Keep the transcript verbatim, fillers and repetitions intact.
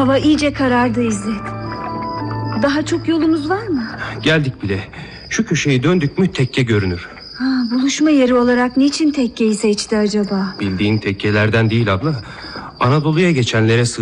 Hava iyice karardı İzzet. Daha çok yolumuz var mı? Geldik bile. Şu köşeyi döndük mü tekke görünür. Ha, buluşma yeri olarak niçin tekkeyi seçti acaba? Bildiğin tekkelerden değil abla. Anadolu'ya geçenlere